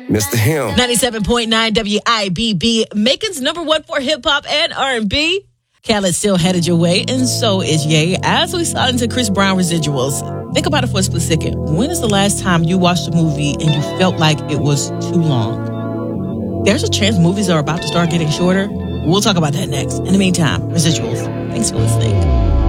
Mr. Him. 97.9 WIBB, Macon's number one for hip-hop and R&B. Khaled's still headed your way, and so is Ye. As we saw into Chris Brown residuals, think about it for a split second. When is the last time you watched a movie and you felt like it was too long? There's a chance movies are about to start getting shorter. We'll talk about that next. In the meantime, residuals. Thanks for listening.